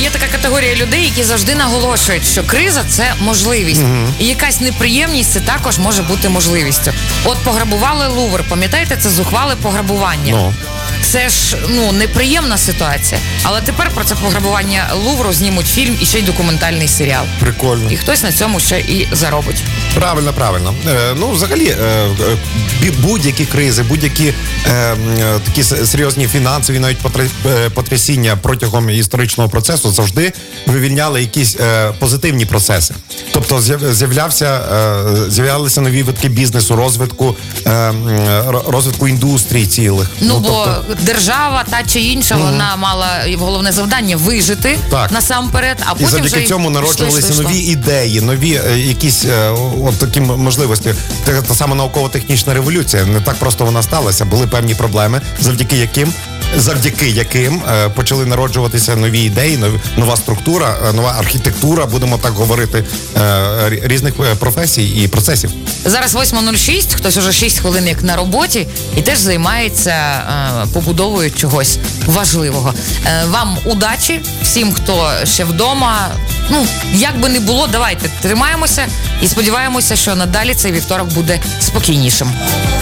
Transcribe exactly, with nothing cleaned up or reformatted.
є така категорія людей, які завжди наголошують, що криза – це можливість. Uh-huh. І якась неприємність – це також може бути можливістю. От пограбували Лувр, пам'ятаєте, це зухвале пограбування. No. Це ж, ну, неприємна ситуація. Але тепер про це пограбування Лувру знімуть фільм і ще й документальний серіал. Прикольно. І хтось на цьому ще і заробить. Правильно, правильно. Е, ну, взагалі, е, будь-які кризи, будь-які е, такі серйозні фінансові навіть потрясіння протягом історичного процесу завжди вивільняли якісь е, позитивні процеси. Тобто з'являвся, е, з'являлися нові витки бізнесу, розвитку, е, розвитку індустрій цілих. Ну, ну бо тобто... держава та чи інша, угу. вона мала головне завдання вижити так. насамперед, а потім і завдяки вже цьому народжувалися йшло, нові ідеї, нові е, якісь е, от такі можливості. Та, та сама науково-технічна революція, не так просто вона сталася, були певні проблеми, завдяки яким завдяки яким е, почали народжуватися нові ідеї, нові, нова структура, е, нова архітектура, будемо так говорити, е, різних професій і процесів. Зараз восьма нуль шість, хтось уже шість хвилин як на роботі і теж займається е, побудовою чогось важливого. Е, вам удачі, всім, хто ще вдома. Ну, як би не було, давайте тримаємося і сподіваємося, що надалі цей вівторок буде спокійнішим.